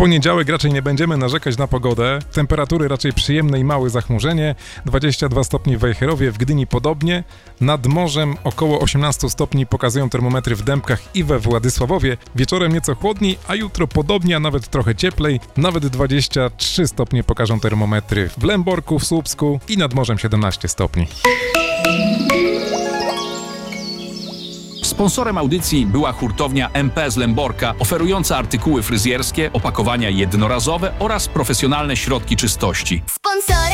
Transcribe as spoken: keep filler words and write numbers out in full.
poniedziałek raczej nie będziemy narzekać na pogodę. Temperatury raczej przyjemne i małe zachmurzenie. dwadzieścia dwa stopnie w Wejherowie, w Gdyni podobnie. Nad morzem około osiemnaście stopni pokazują termometry w Dębkach i we Władysławowie. Wieczorem nieco chłodniej, a jutro podobnie, a nawet trochę cieplej. Nawet dwadzieścia trzy stopnie pokażą termometry w Lęborku, w Słupsku i nad morzem siedemnaście stopni. Sponsorem audycji była hurtownia M P z Lęborka, oferująca artykuły fryzjerskie, opakowania jednorazowe oraz profesjonalne środki czystości. Sponsorem